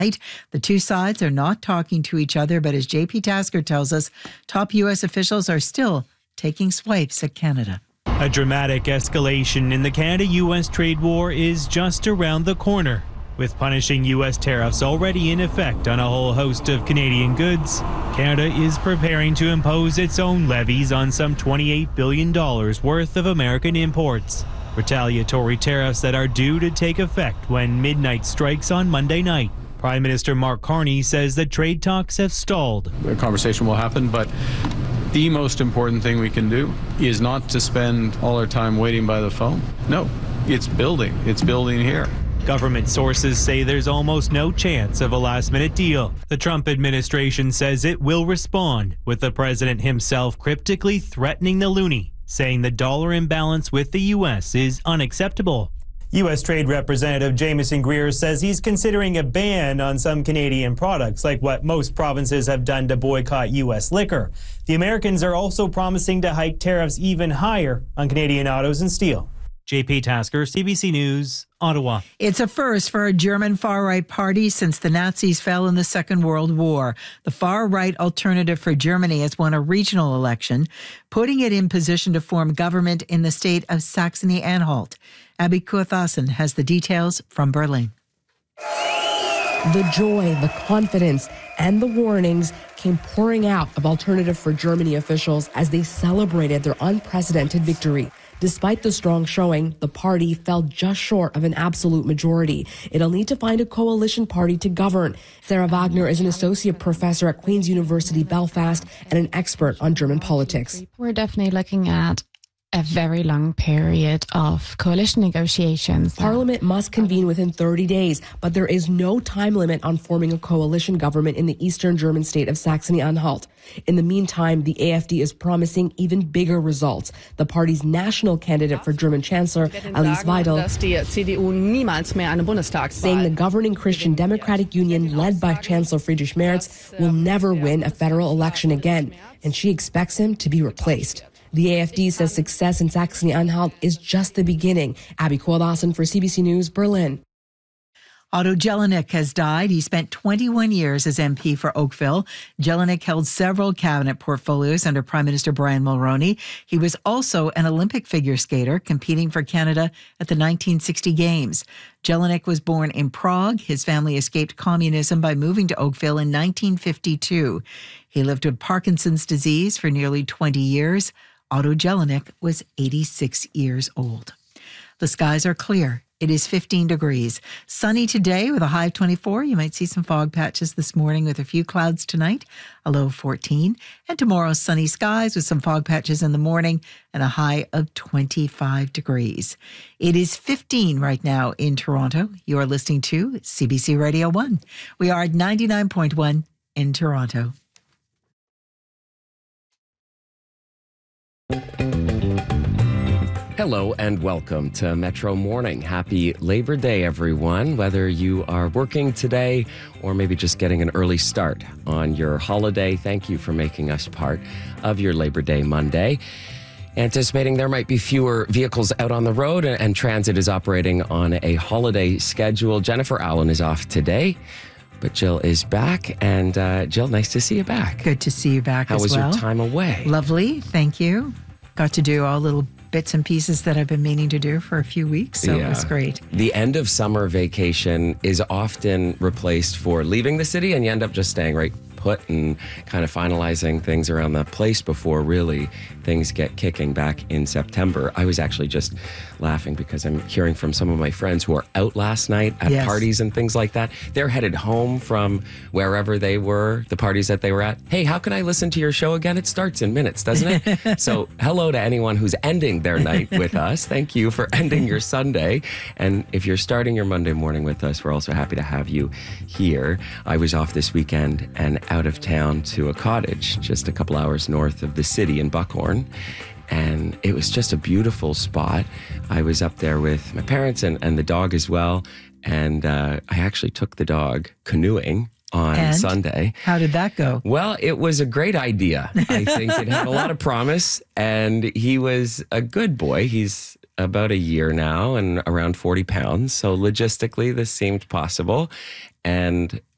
The two sides are not talking to each other, but as JP Tasker tells us, top U.S. officials are still taking swipes at Canada. A dramatic escalation in the Canada-U.S. trade war is just around the corner. With punishing U.S. tariffs already in effect on a whole host of Canadian goods, Canada is preparing to impose its own levies on some $28 billion worth of American imports. Retaliatory tariffs that are due to take effect when midnight strikes on Monday night. Prime Minister Mark Carney says that trade talks have stalled. A conversation will happen, but the most important thing we can do is not to spend all our time waiting by the phone. No, it's building. It's building here. Government sources say there's almost no chance of a last-minute deal. The Trump administration says it will respond, with the president himself cryptically threatening the loonie, saying the dollar imbalance with the U.S. is unacceptable. U.S. Trade Representative Jamieson Greer says he's considering a ban on some Canadian products, like what most provinces have done to boycott U.S. liquor. The Americans are also promising to hike tariffs even higher on Canadian autos and steel. JP Tasker, CBC News, Ottawa. It's a first for a German far-right party since the Nazis fell in the Second World War. The far-right Alternative for Germany has won a regional election, putting it in position to form government in the state of Saxony-Anhalt. Abby Kuathasan has the details from Berlin. The joy, the confidence, and the warnings came pouring out of Alternative for Germany officials as they celebrated their unprecedented victory. Despite the strong showing, the party fell just short of an absolute majority. It'll need to find a coalition party to govern. Sarah Wagner is an associate professor at Queen's University Belfast and an expert on German politics. We're definitely looking at a very long period of coalition negotiations. Parliament must convene within 30 days, but there is no time limit on forming a coalition government in the eastern German state of Saxony-Anhalt. In the meantime, the AfD is promising even bigger results. The party's national candidate for German Chancellor, Alice Weidel, saying the governing Christian Democratic Union, led by Chancellor Friedrich Merz, will never win a federal election again, and she expects him to be replaced. The AfD says success in Saxony-Anhalt is just the beginning. Abby Kuathasan for CBC News, Berlin. Otto Jelinek has died. He spent 21 years as MP for Oakville. Jelinek held several cabinet portfolios under Prime Minister Brian Mulroney. He was also an Olympic figure skater competing for Canada at the 1960 Games. Jelinek was born in Prague. His family escaped communism by moving to Oakville in 1952. He lived with Parkinson's disease for nearly 20 years. Otto Jelinek was 86 years old. The skies are clear. It is 15 degrees. Sunny today with a high of 24. You might see some fog patches this morning with a few clouds tonight, a low of 14. And tomorrow, sunny skies with some fog patches in the morning and a high of 25 degrees. It is 15 right now in Toronto. You are listening to CBC Radio 1. We are at 99.1 in Toronto. Hello and welcome to Metro Morning. Happy Labor Day, everyone. Whether you are working today or maybe just getting an early start on your holiday, thank you for making us part of your Labor Day Monday. Anticipating there might be fewer vehicles out on the road and transit is operating on a holiday schedule. Jennifer Allen is off today, but Jill is back. And Jill, nice to see you back. Good to see you back as well. How was your time away? Lovely. Thank you. Got to do all little bits and pieces that I've been meaning to do for a few weeks, so It was great. The end of summer vacation is often replaced for leaving the city, and you end up just staying right put and kind of finalizing things around the place before really things get kicking back in September. I was actually just laughing because I'm hearing from some of my friends who are out last night at parties and things like that. They're headed home from wherever they were, the parties that they were at. Hey, how can I listen to your show again? It starts in minutes, doesn't it? So hello to anyone who's ending their night with us. Thank you for ending your Sunday. And if you're starting your Monday morning with us, we're also happy to have you here. I was off this weekend and out of town to a cottage just a couple hours north of the city in Buckhorn. And it was just a beautiful spot. I was up there with my parents and the dog as well. And I actually took the dog canoeing on Sunday. How did that go? Well, it was a great idea. I think it had a lot of promise. And he was a good boy. He's about a year now and around 40 pounds. So logistically, this seemed possible. And